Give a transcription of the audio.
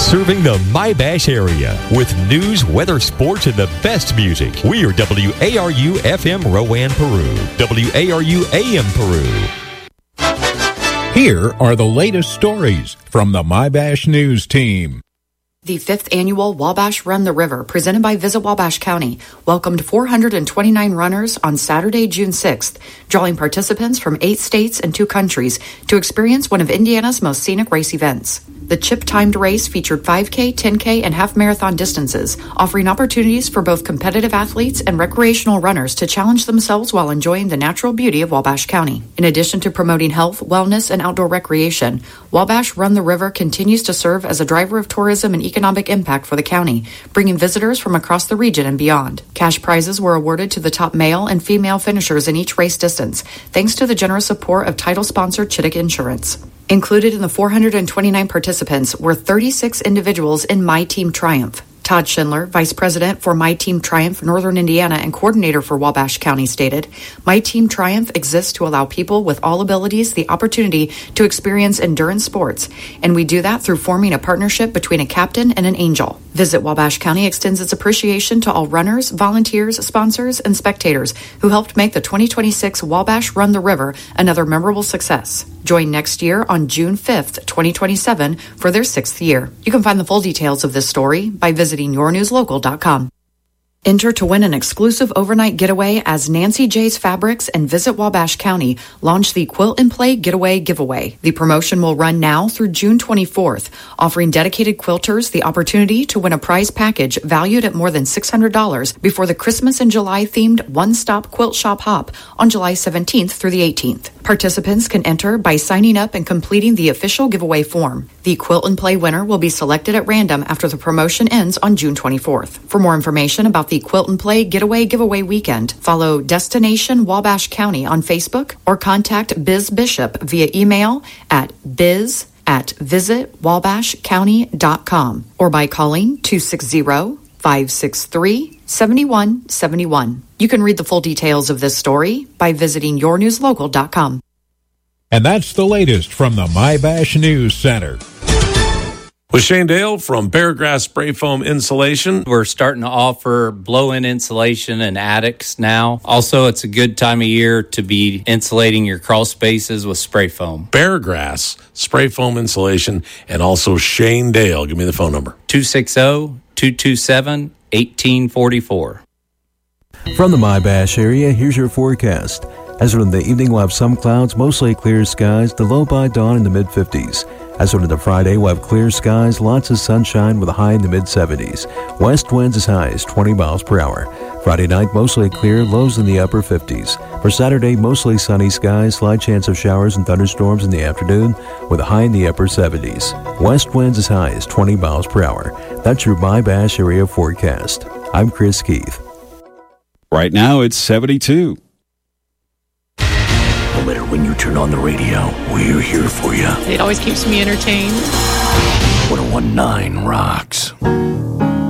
Serving the My-Bash area with news, weather, sports, and the best music. We are WARU FM Rowan, Peru. WARU AM Peru. Here are the latest stories from the My-Bash News team. The 5th annual Wabash Run the River, presented by Visit Wabash County, welcomed 429 runners on Saturday, June 6th, drawing participants from 8 states and 2 countries to experience one of Indiana's most scenic race events. The chip-timed race featured 5K, 10K, and half-marathon distances, offering opportunities for both competitive athletes and recreational runners to challenge themselves while enjoying the natural beauty of Wabash County. In addition to promoting health, wellness, and outdoor recreation, Wabash Run the River continues to serve as a driver of tourism and economic impact for the county, bringing visitors from across the region and beyond. Cash prizes were awarded to the top male and female finishers in each race distance, thanks to the generous support of title sponsor Chittick Insurance. Included in the 429 participants were 36 individuals in My Team Triumph. Todd Schindler, Vice President for My Team Triumph Northern Indiana and Coordinator for Wabash County, stated, My Team Triumph exists to allow people with all abilities the opportunity to experience endurance sports, and we do that through forming a partnership between a captain and an angel. Visit Wabash County extends its appreciation to all runners, volunteers, sponsors, and spectators who helped make the 2026 Wabash Run the River another memorable success. Join next year on June 5th, 2027 for their 6th year. You can find the full details of this story by visiting yournewslocal.com. Enter to win an exclusive overnight getaway as Nancy J's Fabrics and Visit Wabash County launch the Quilt and Play Getaway Giveaway. The promotion will run now through June 24th, offering dedicated quilters the opportunity to win a prize package valued at more than $600 before the Christmas and July themed one-stop quilt shop hop on July 17th through the 18th. Participants can enter by signing up and completing the official giveaway form. The Quilt and Play winner will be selected at random after the promotion ends on June 24th. For more information about the Quilt and Play Getaway Giveaway Weekend, follow Destination Wabash County on Facebook or contact Biz Bishop via email at biz@visitwabashcounty.com or by calling 260-563-7171. You can read the full details of this story by visiting yournewslocal.com. And that's the latest from the My-Bash News Center. With Shane Dale from Beargrass Spray Foam Insulation. We're starting to offer blow-in insulation in attics now. Also, it's a good time of year to be insulating your crawl spaces with spray foam. Beargrass Spray Foam Insulation, and also Shane Dale. Give me the phone number. 260-227-1844. From the My-Bash area, here's your forecast. As of the evening, we'll have some clouds, mostly clear skies, the low by dawn in the mid-50s. As of the Friday, we'll have clear skies, lots of sunshine with a high in the mid-70s. West winds as high as 20 miles per hour. Friday night, mostly clear, lows in the upper 50s. For Saturday, mostly sunny skies, slight chance of showers and thunderstorms in the afternoon with a high in the upper 70s. West winds as high as 20 miles per hour. That's your My-Bash area forecast. I'm Chris Keith. Right now, it's 72. No matter when you turn on the radio, we're here for you. It always keeps me entertained. 101.9 rocks.